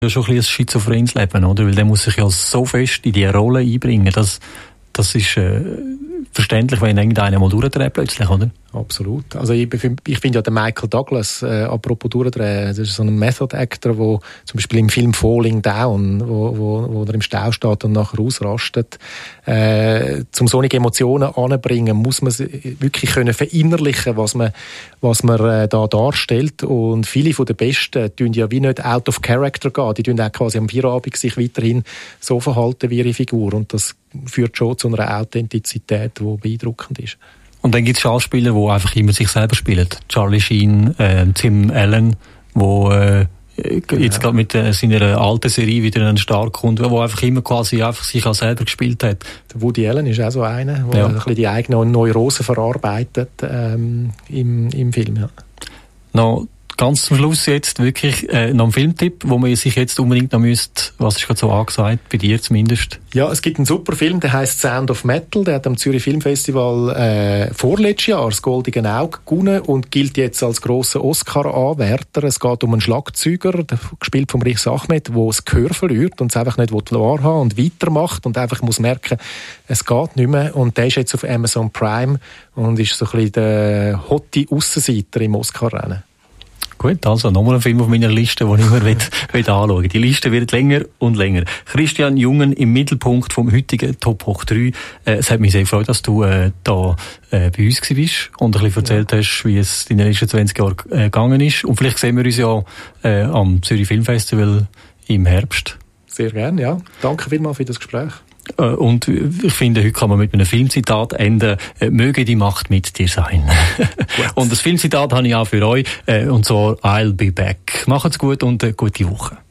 Ja, schon ein bisschen ein schizophrenes Leben, oder? Weil der muss sich ja so fest in die Rolle einbringen, das ist verständlich, wenn irgendeiner mal durchdreht plötzlich, oder? Absolut. Also ich finde ja den Michael Douglas, apropos durchdrehen, das ist so ein Method Actor, wo zum Beispiel im Film Falling Down, wo er im Stau steht und nachher ausrastet, zum solche Emotionen anbringen, muss man wirklich können verinnerlichen, was man da darstellt. Und viele von den Besten tun ja wie nicht out of character gehen, die tun auch quasi am Feierabend sich weiterhin so verhalten wie ihre Figur, und das führt schon zu einer Authentizität, die beeindruckend ist. Und dann gibt es Schauspieler, die einfach immer sich selber spielen. Charlie Sheen, Tim Allen, wo jetzt gerade mit seiner alten Serie wieder einen Start kommt, wo einfach immer quasi einfach sich auch selber gespielt hat. Der Woody Allen ist auch so einer, der ein bisschen die eigenen Neurosen verarbeitet im Film. Ja. No. Ganz zum Schluss jetzt wirklich noch ein Filmtipp, wo man sich jetzt unbedingt noch müsste, was ist gerade so angesagt, bei dir zumindest? Ja, es gibt einen super Film, der heisst Sound of Metal, der hat am Zürich Filmfestival vorletztes Jahr das Goldene Auge gewonnen und gilt jetzt als grosser Oscar-Anwärter. Es geht um einen Schlagzeuger, gespielt von Riz Ahmed, der das Gehör verliert und es einfach nicht wahrhaben und weitermacht und einfach muss merken, es geht nicht mehr. Und der ist jetzt auf Amazon Prime und ist so ein bisschen der hotte Aussenseiter im Oscar-Rennen. Gut, also nochmal ein Film auf meiner Liste, den ich mir anschauen will. Die Liste wird länger und länger. Christian Jungen im Mittelpunkt vom heutigen Top Hoch 3. Es hat mich sehr gefreut, dass du da bei uns bist und ein bisschen erzählt hast, wie es in den letzten 20 Jahren gegangen ist. Und vielleicht sehen wir uns ja am Zürich Filmfestival im Herbst. Sehr gerne, ja. Danke vielmals für das Gespräch. Und ich finde, heute kann man mit einem Filmzitat enden. Möge die Macht mit dir sein. Und das Filmzitat habe ich auch für euch. Und so, I'll be back. Macht's gut und eine gute Woche.